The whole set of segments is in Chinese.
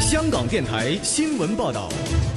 香港电台新闻报道。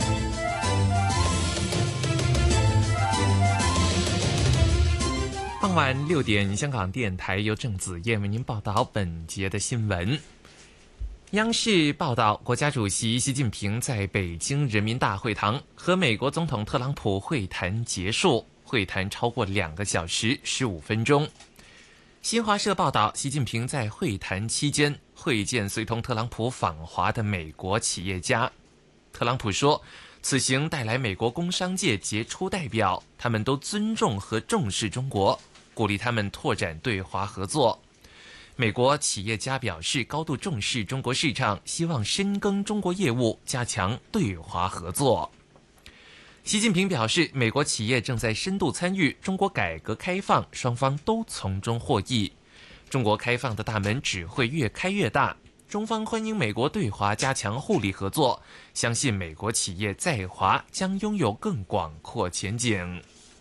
傍晚6点，香港电台由郑子燕为您报道本节的新闻。央视报道，国家主席习近平在北京人民大会堂和美国总统特朗普会谈结束，会谈超过2个小时15分钟。新华社报道，习近平在会谈期间会见随同特朗普访华的美国企业家。特朗普说，此行带来美国工商界杰出代表，他们都尊重和重视中国，鼓励他们拓展对华合作。美国企业家表示高度重视中国市场，希望深耕中国业务，加强对华合作。习近平表示，美国企业正在深度参与中国改革开放，双方都从中获益。中国开放的大门只会越开越大，中方欢迎美国对华加强互利合作，相信美国企业在华将拥有更广阔前景。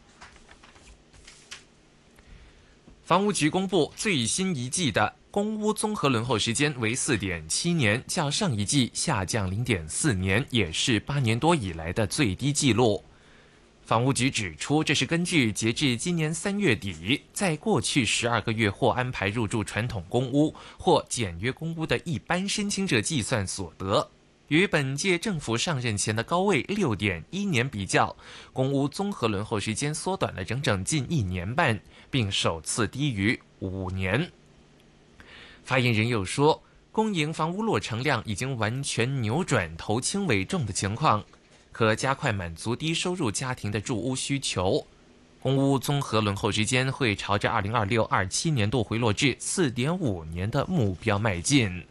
房屋局公布最新一季的公屋综合轮候时间为 4.7 年，较上一季下降 0.4 年，也是8年多以来的最低纪录。房屋局指出，这是根据截至今年3月底，在过去12个月或安排入住传统公屋或简约公屋的一般申请者计算所得。与本届政府上任前的高位 6.1 年比较，公屋综合轮候时间缩短了整整近1年半，并首次低于5年。发言人又说，公营房屋落成量已经完全扭转头轻尾重的情况，可加快满足低收入家庭的住屋需求。公屋综合轮候时间会朝着2026-27年度回落至 4.5 年的目标迈进。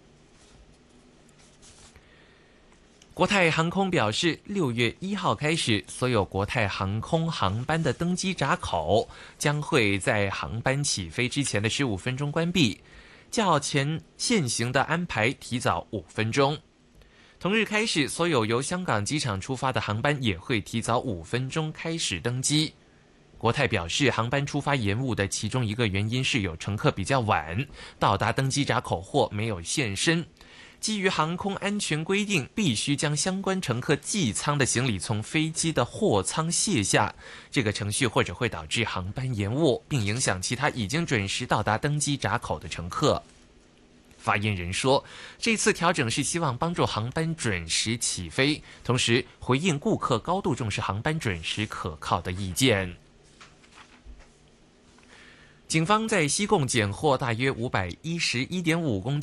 国泰航空表示，6月1号开始，所有国泰航空航班的登机闸口将会在航班起飞之前的15分钟关闭，较前现行的安排提早5分钟。同日开始，所有由香港机场出发的航班也会提早5分钟开始登机。国泰表示，航班出发延误的其中一个原因是有乘客比较晚到达登机闸口或没有现身。基于航空安全规定，必须将相关乘客寄舱的行李从飞机的货舱卸下，这个程序或者会导致航班延误，并影响其他已经准时到达登机闸口的乘客。发言人说，这次调整是希望帮助航班准时起飞，同时回应顾客高度重视航班准时可靠的意见。警方在西贡检获大约511.5公斤